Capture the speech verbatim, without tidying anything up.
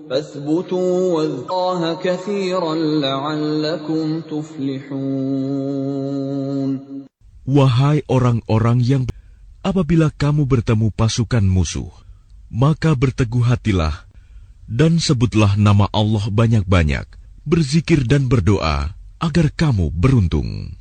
فاثبتوا واذكروا الله كثيرا لعلكم تفلحون. Wahai orang-orang yang apabila kamu bertemu pasukan musuh, maka berteguh hatilah dan sebutlah nama Allah banyak-banyak, berzikir dan berdoa agar kamu beruntung.